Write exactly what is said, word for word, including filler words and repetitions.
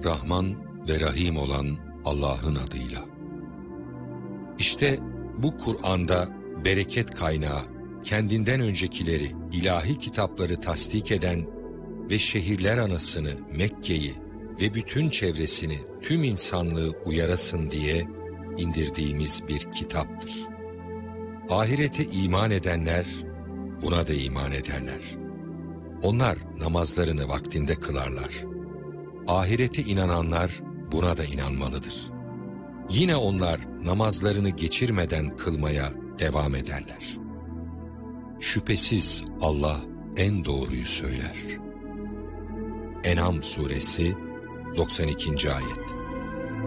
Rahman ve Rahim olan Allah'ın adıyla. İşte bu Kur'an'da bereket kaynağı, kendinden öncekileri, ilahi kitapları tasdik eden ve şehirler anasını, Mekke'yi ve bütün çevresini, tüm insanlığı uyarasın diye indirdiğimiz bir kitaptır. Ahirete iman edenler buna da iman ederler. Onlar namazlarını vaktinde kılarlar. Ahirete inananlar buna da inanmalıdır. Yine onlar namazlarını geçirmeden kılmaya devam ederler. Şüphesiz Allah en doğruyu söyler. En'am suresi doksan ikinci ayet.